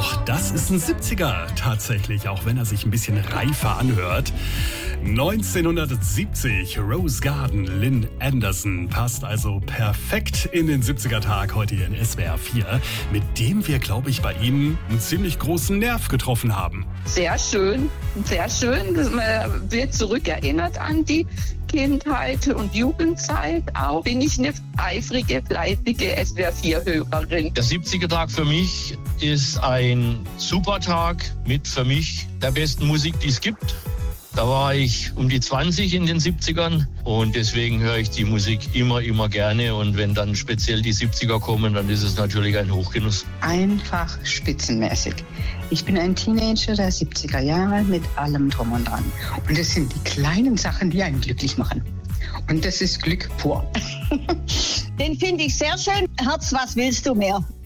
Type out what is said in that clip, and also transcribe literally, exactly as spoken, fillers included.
Doch das ist ein siebziger tatsächlich, auch wenn er sich ein bisschen reifer anhört. neunzehnhundertsiebzig, Rose Garden, Lynn Anderson. Passt also perfekt in den siebziger-Tag heute hier in S W R vier, mit dem wir, glaube ich, bei Ihnen einen ziemlich großen Nerv getroffen haben. Sehr schön, sehr schön. Man wird zurückerinnert an die Kindheit und Jugendzeit auch. Bin ich eine eifrige, fleißige S W R vier-Hörerin. Der siebziger-Tag für mich ist ein super Tag mit für mich der besten Musik, die es gibt. Da war ich um die zwanzig in den siebzigern und deswegen höre ich die Musik immer, immer gerne. Und wenn dann speziell die siebziger kommen, dann ist es natürlich ein Hochgenuss. Einfach spitzenmäßig. Ich bin ein Teenager der siebziger Jahre mit allem drum und dran. Und das sind die kleinen Sachen, die einen glücklich machen. Und das ist Glück pur. Den finde ich sehr schön. Herz, was willst du mehr?